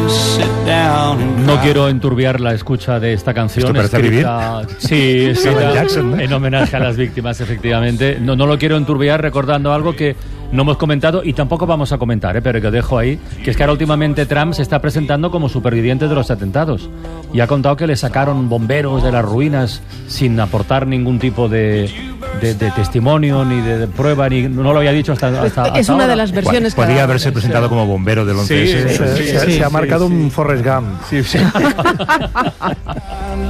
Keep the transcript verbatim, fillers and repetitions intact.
No quiero enturbiar la escucha de esta canción. ¿Esto parece escrita... Vivir? Sí, escrita Jackson, ¿no? En homenaje a las víctimas, efectivamente. No, no lo quiero enturbiar recordando algo que no hemos comentado y tampoco vamos a comentar, ¿eh? Pero que dejo ahí, que es que ahora últimamente Trump se está presentando como superviviente de los atentados y ha contado que le sacaron bomberos de las ruinas sin aportar ningún tipo de, de, de testimonio ni de, de prueba, ni no lo había dicho hasta, hasta, hasta es una ahora. de las versiones que Podría haberse presentado sí. como bombero del once ese. Sí, Sí, sí, se, sí, se ha sí, marcado sí. un Forrest Gump. Sí, sí.